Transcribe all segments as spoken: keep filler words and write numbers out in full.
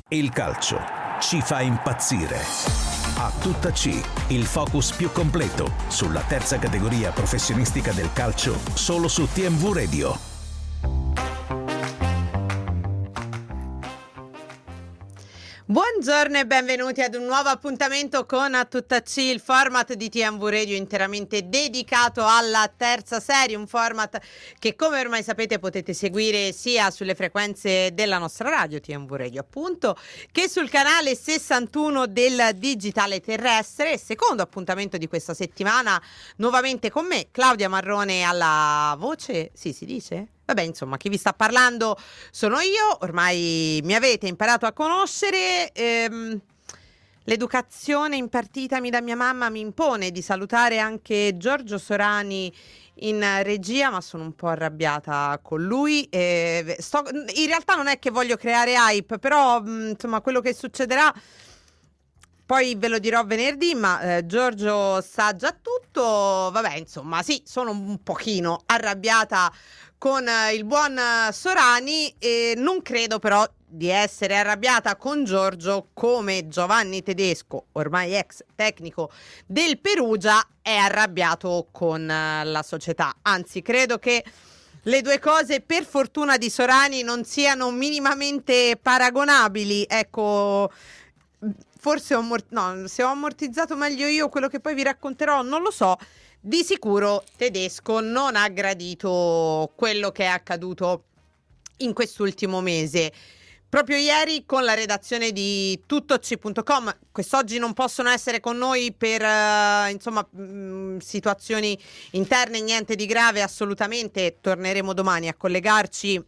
Il calcio ci fa impazzire. A tutta C, il focus più completo sulla terza categoria professionistica del calcio, solo su T M V Radio. Buongiorno e benvenuti ad un nuovo appuntamento con A Tutta C, il format di T M V Radio interamente dedicato alla terza serie, un format che, come ormai sapete, potete seguire sia sulle frequenze della nostra radio, T M V Radio appunto, che sul canale sessantuno del digitale terrestre. Secondo appuntamento di questa settimana, nuovamente con me, Claudia Marrone alla voce, sì si dice? Vabbè, insomma, chi vi sta parlando sono io, ormai mi avete imparato a conoscere. Ehm, l'educazione impartitami da mia mamma mi impone di salutare anche Giorgio Sorani in regia, ma sono un po' arrabbiata con lui. Eh, sto, in realtà non è che voglio creare hype, però mh, insomma quello che succederà poi ve lo dirò venerdì, ma eh, Giorgio sa già tutto. Vabbè, insomma, sì, sono un pochino arrabbiata con eh, il buon eh, Sorani, e non credo però di essere arrabbiata con Giorgio come Giovanni Tedesco, ormai ex tecnico del Perugia, è arrabbiato con eh, la società. Anzi, credo che le due cose, per fortuna di Sorani, non siano minimamente paragonabili. Ecco, forse ho ammort- no, se ho ammortizzato meglio io quello che poi vi racconterò, non lo so. Di sicuro Tedesco non ha gradito quello che è accaduto in quest'ultimo mese. Proprio ieri con la redazione di tuttoc punto com, quest'oggi non possono essere con noi per uh, insomma mh, situazioni interne, niente di grave assolutamente, torneremo domani a collegarci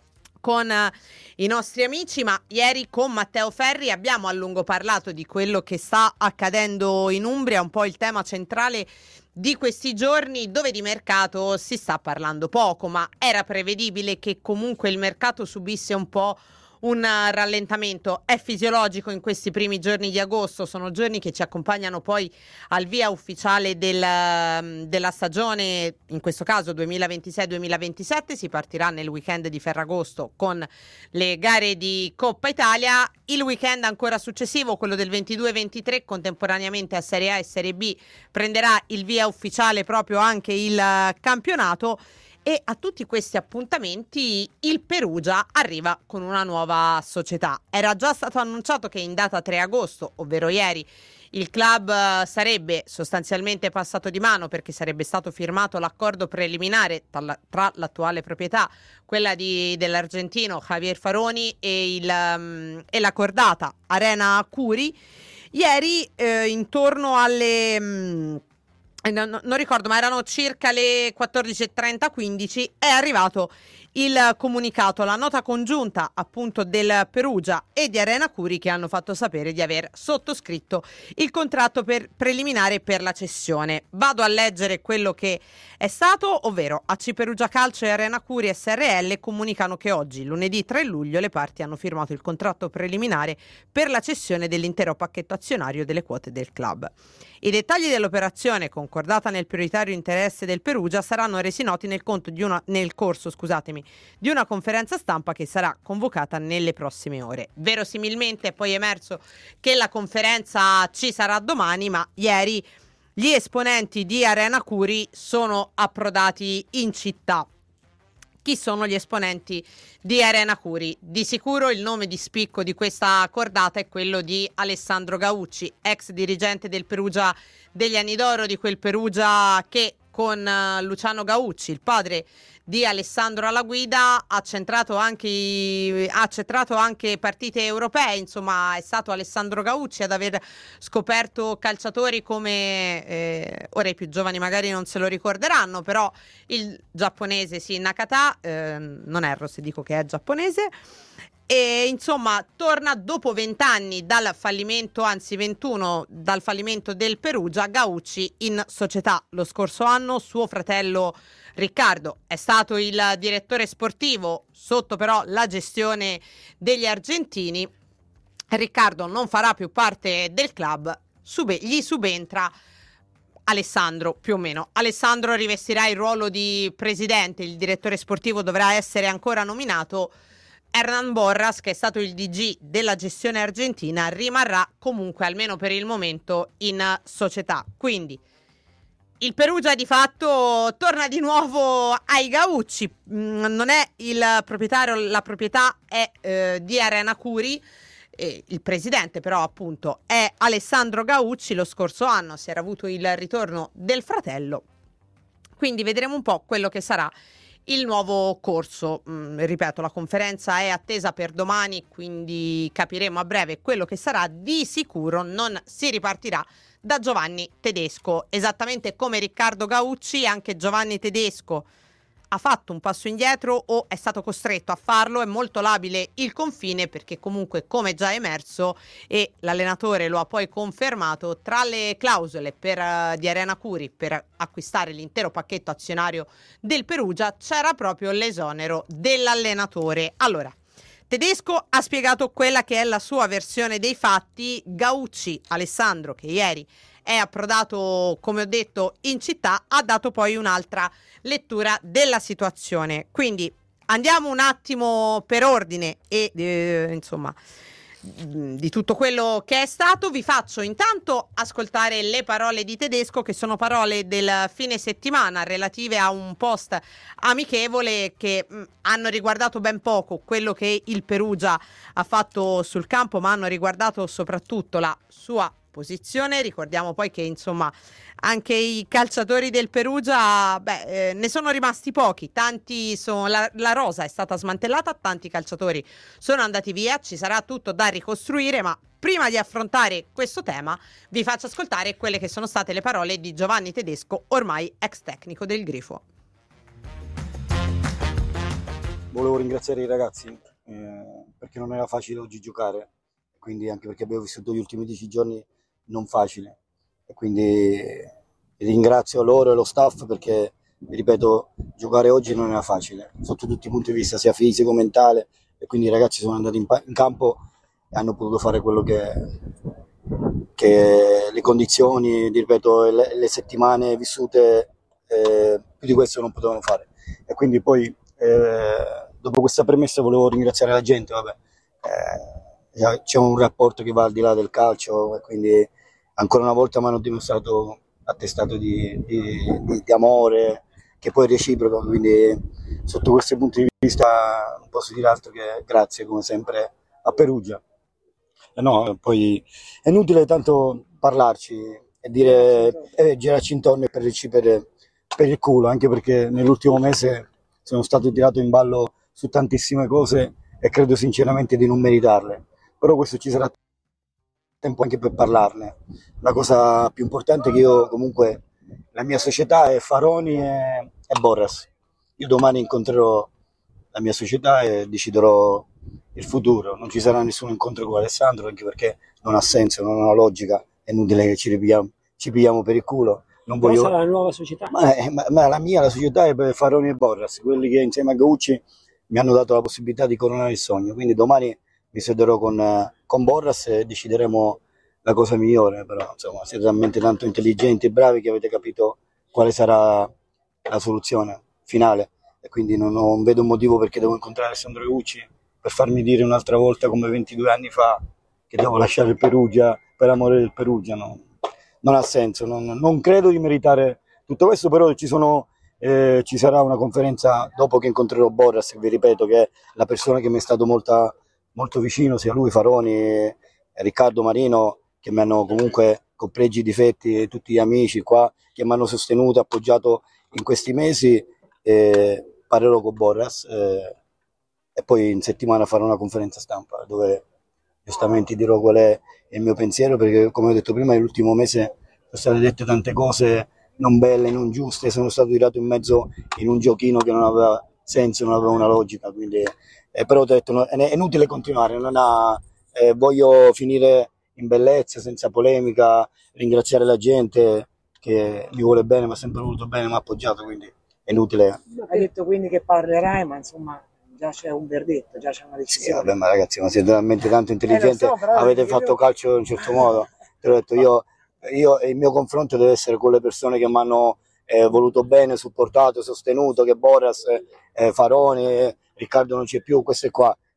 con uh, i nostri amici, ma ieri con Matteo Ferri abbiamo a lungo parlato di quello che sta accadendo in Umbria, un po' il tema centrale di questi giorni, dove di mercato si sta parlando poco, ma era prevedibile che comunque il mercato subisse un po' un rallentamento. È fisiologico in questi primi giorni di agosto, sono giorni che ci accompagnano poi al via ufficiale del, della stagione, in questo caso duemilaventisei duemilaventisette. Si partirà nel weekend di Ferragosto con le gare di Coppa Italia. Il weekend ancora successivo, quello del ventidue ventitré, contemporaneamente a Serie A e Serie B, prenderà il via ufficiale proprio anche il campionato. E a tutti questi appuntamenti il Perugia arriva con una nuova società. Era già stato annunciato che in data tre agosto, ovvero ieri, il club sarebbe sostanzialmente passato di mano, perché sarebbe stato firmato l'accordo preliminare tra, tra l'attuale proprietà, quella di, dell'argentino Javier Faroni, e, il, um, e la cordata Arena Curi. Ieri eh, intorno alle... Um, Non, non ricordo, ma erano circa le quattordici e trenta quindici, è arrivato il comunicato, la nota congiunta appunto del Perugia e di Arena Curi, che hanno fatto sapere di aver sottoscritto il contratto per preliminare per la cessione. Vado a leggere quello che è stato, ovvero A C Perugia Calcio e Arena Curi S R L comunicano che oggi, lunedì tre luglio, le parti hanno firmato il contratto preliminare per la cessione dell'intero pacchetto azionario delle quote del club. I dettagli dell'operazione, concordata nel prioritario interesse del Perugia, saranno resi noti nel, conto di una, nel corso scusatemi, di una conferenza stampa che sarà convocata nelle prossime ore. Verosimilmente è poi emerso che la conferenza ci sarà domani, ma ieri gli esponenti di Arena Curi sono approdati in città. Chi sono gli esponenti di Arena Curi? Di sicuro il nome di spicco di questa cordata è quello di Alessandro Gaucci, ex dirigente del Perugia degli anni d'oro, di quel Perugia che con Luciano Gaucci, il padre di Alessandro alla guida, ha centrato anche ha centrato anche partite europee. Insomma, è stato Alessandro Gaucci ad aver scoperto calciatori come eh, ora i più giovani magari non se lo ricorderanno, però il giapponese sì, Nakata, eh, non erro se dico che è giapponese. E insomma torna dopo vent'anni dal fallimento, anzi ventuno dal fallimento del Perugia, Gaucci in società. Lo scorso anno suo fratello Riccardo è stato il direttore sportivo, sotto però la gestione degli argentini. Riccardo non farà più parte del club, sub- gli subentra Alessandro, più o meno. Alessandro rivestirà il ruolo di presidente, il direttore sportivo dovrà essere ancora nominato. Hernán Borras, che è stato il D G della gestione argentina, rimarrà comunque almeno per il momento in società. Quindi il Perugia di fatto torna di nuovo ai Gaucci, mm, non è il proprietario, la proprietà è eh, di Arena Curi, eh, il presidente però appunto è Alessandro Gaucci. Lo scorso anno si era avuto il ritorno del fratello, quindi vedremo un po' quello che sarà il nuovo corso. Mm, ripeto, la conferenza è attesa per domani, quindi capiremo a breve quello che sarà. Di sicuro non si ripartirà da Giovanni Tedesco, esattamente come Riccardo Gaucci. Anche Giovanni Tedesco ha fatto un passo indietro o è stato costretto a farlo. È molto labile il confine, perché comunque, come già emerso e l'allenatore lo ha poi confermato, tra le clausole per, uh, di Arena Curi per acquistare l'intero pacchetto azionario del Perugia c'era proprio l'esonero dell'allenatore. Allora, Tedesco ha spiegato quella che è la sua versione dei fatti. Gaucci, Alessandro, che ieri è approdato, come ho detto, in città, ha dato poi un'altra lettura della situazione. Quindi andiamo un attimo per ordine e eh, insomma di tutto quello che è stato. Vi faccio intanto ascoltare le parole di Tedesco, che sono parole del fine settimana relative a un post amichevole che mh, hanno riguardato ben poco quello che il Perugia ha fatto sul campo, ma hanno riguardato soprattutto la sua posizione. Ricordiamo poi che insomma anche i calciatori del Perugia, beh, eh, ne sono rimasti pochi, tanti sono, la, la rosa è stata smantellata, tanti calciatori sono andati via, ci sarà tutto da ricostruire, ma prima di affrontare questo tema vi faccio ascoltare quelle che sono state le parole di Giovanni Tedesco, ormai ex tecnico del Grifo. Volevo ringraziare i ragazzi eh, perché non era facile oggi giocare, quindi anche perché abbiamo vissuto gli ultimi dieci giorni non facili, e quindi ringrazio loro e lo staff perché, ripeto, giocare oggi non era facile sotto tutti i punti di vista, sia fisico, mentale, e quindi i ragazzi sono andati in, pa- in campo e hanno potuto fare quello che, che le condizioni, ripeto, le, le settimane vissute, eh, più di questo non potevano fare. E quindi poi eh, dopo questa premessa volevo ringraziare la gente, vabbè, eh, c'è un rapporto che va al di là del calcio, e quindi ancora una volta mi hanno dimostrato attestato di, di, di, di amore, che poi è reciproco, quindi sotto questo punto di vista non posso dire altro che grazie come sempre a Perugia. Eh no, poi è inutile tanto parlarci e dire eh, girarci intorno per ricevere per il culo, anche perché nell'ultimo mese sono stato tirato in ballo su tantissime cose e credo sinceramente di non meritarle, però questo ci sarà tempo anche per parlarne. La cosa più importante è che io comunque, la mia società è Faroni e, e Borras. Io domani incontrerò la mia società e deciderò il futuro. Non ci sarà nessun incontro con Alessandro, anche perché non ha senso, non ha logica, è inutile che ci ripigliamo, ci pigliamo per il culo. Non voglio... Cosa la nuova società? Ma, ma, ma la mia, la società è per Faroni e Borras, quelli che insieme a Gaucci mi hanno dato la possibilità di coronare il sogno. Quindi domani mi siederò con, con Borras e decideremo la cosa migliore. Però insomma siete talmente tanto intelligenti e bravi che avete capito quale sarà la soluzione finale, e quindi non, non vedo un motivo perché devo incontrare Alessandro Gaucci per farmi dire un'altra volta, come ventidue anni fa, che devo lasciare il Perugia per amore del Perugia. No, non ha senso, non, non credo di meritare tutto questo, però ci sono eh, ci sarà una conferenza dopo che incontrerò Borras, che vi ripeto che è la persona che mi è stato molta, molto vicino, sia lui, Faroni e Riccardo Marino, che mi hanno comunque, con pregi e difetti, tutti gli amici qua che mi hanno sostenuto, appoggiato in questi mesi. Eh, parlerò con Borras eh, e poi in settimana farò una conferenza stampa dove giustamente dirò qual è il mio pensiero, perché come ho detto prima nell'ultimo mese sono state dette tante cose non belle, non giuste, sono stato tirato in mezzo in un giochino che non aveva senso, non aveva una logica, quindi eh, però ho detto no, è inutile continuare, non ha, eh, voglio finire in bellezza, senza polemica, ringraziare la gente che mi vuole bene, mi ha sempre voluto bene, mi ha appoggiato, quindi è inutile. Hai detto quindi che parlerai, ma insomma già c'è un verdetto, già c'è una decisione. Sì, vabbè, ma ragazzi, ma siete talmente tanto intelligenti, eh, so, avete fatto io... calcio in un certo modo. Te l'ho detto, io, io il mio confronto deve essere con le persone che mi hanno eh, voluto bene, supportato, sostenuto, che Borras, eh, Faroni, eh, Riccardo non c'è più, questo è qua.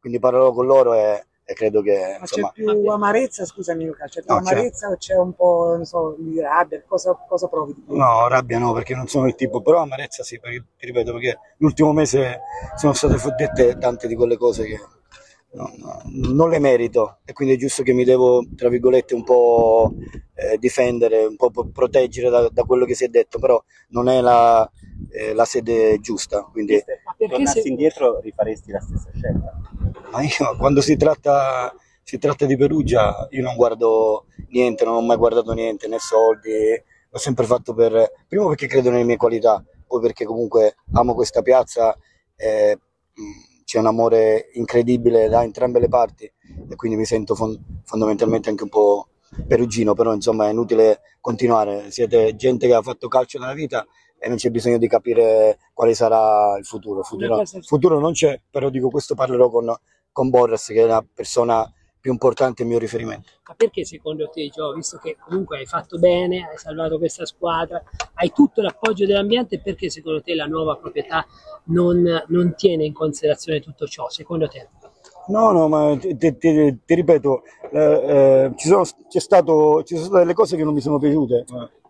quindi parlerò con loro e, e credo che Ma insomma... c'è più amarezza, scusami Luca, c'è più No, c'è- amarezza o c'è un po', non so, di rabbia? Cosa, cosa provi di più? No, rabbia no, perché non sono il tipo, però amarezza sì, perché ti ripeto, perché l'ultimo mese sono state dette tante di quelle cose che no, no, non le merito e quindi è giusto che mi devo, tra virgolette, un po' eh, difendere, un po' po- proteggere da, da quello che si è detto, però non è la, eh, la sede giusta, quindi Ma perché Tornassi se... indietro rifaresti la stessa scelta? ma io quando si tratta, si tratta di Perugia io non guardo niente, non ho mai guardato niente, né soldi, l'ho sempre fatto per, primo perché credo nelle mie qualità, poi perché comunque amo questa piazza, eh, mh, c'è un amore incredibile da entrambe le parti e quindi mi sento fon- fondamentalmente anche un po' perugino, però insomma è inutile continuare, siete gente che ha fatto calcio nella vita e non c'è bisogno di capire quale sarà il futuro. Il futuro, cosa- il futuro non c'è, però dico questo parlerò con, con Borras, che è la persona più importante e il mio riferimento. Ma perché secondo te, Gio, visto che comunque hai fatto bene, hai salvato questa squadra, hai tutto l'appoggio dell'ambiente, perché secondo te la nuova proprietà non, non tiene in considerazione tutto ciò, secondo te? No, no, ma ti, ti- ti- ti ripeto, eh, eh, ci sono, c'è stato, ci sono state delle cose che non mi sono piaciute,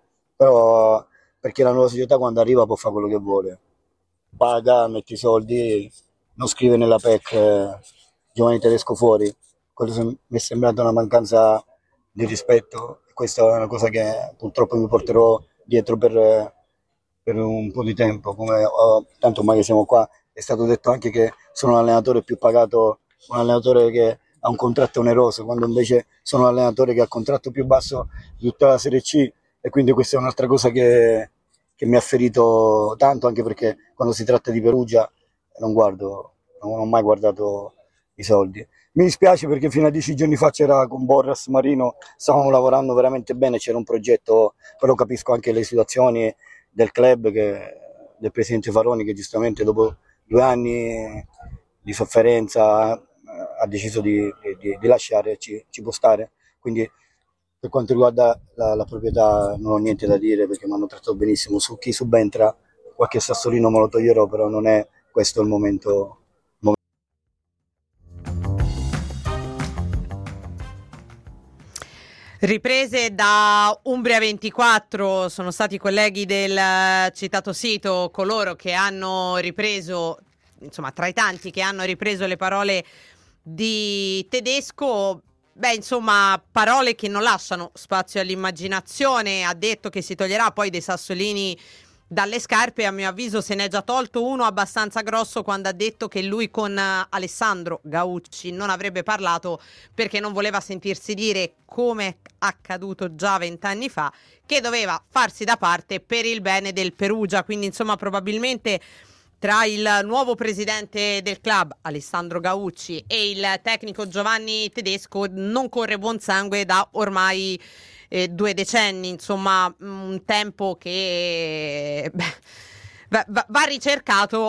però perché la nuova società quando arriva può fare quello che vuole, paga, mette i soldi, non scrive nella P E C eh, Giovanni Tedesco fuori, quello sem- mi è sembrata una mancanza di rispetto, questa è una cosa che purtroppo mi porterò dietro per, per un po' di tempo, come ho- tanto ormai che siamo qua, è stato detto anche che sono l'allenatore più pagato, un allenatore che ha un contratto oneroso, quando invece sono l'allenatore che ha il contratto più basso di tutta la Serie C e quindi questa è un'altra cosa che, che mi ha ferito tanto, anche perché quando si tratta di Perugia non guardo, non ho mai guardato i soldi. Mi dispiace perché fino a dieci giorni fa c'era con Borras Marino, stavamo lavorando veramente bene, c'era un progetto, però capisco anche le situazioni del club, che, del presidente Faroni che giustamente dopo due anni di sofferenza eh, ha deciso di, di- di lasciare, ci, ci può stare. Quindi per quanto riguarda la, la proprietà non ho niente da dire perché mi hanno trattato benissimo. Su chi subentra qualche sassolino me lo toglierò, però non è questo il momento. Riprese da Umbria ventiquattro, sono stati i colleghi del eh, citato sito coloro che hanno ripreso, insomma tra i tanti che hanno ripreso le parole di Tedesco. Beh, insomma, parole che non lasciano spazio all'immaginazione. Ha detto che si toglierà poi dei sassolini dalle scarpe. A mio avviso se n'è già tolto uno abbastanza grosso quando ha detto che lui con eh, Alessandro Gaucci non avrebbe parlato perché non voleva sentirsi dire, come è accaduto già vent'anni fa, che doveva farsi da parte per il bene del Perugia. Quindi insomma probabilmente tra il nuovo presidente del club Alessandro Gaucci e il tecnico Giovanni Tedesco non corre buon sangue da ormai eh, due decenni, insomma un tempo che beh, va, va- va ricercato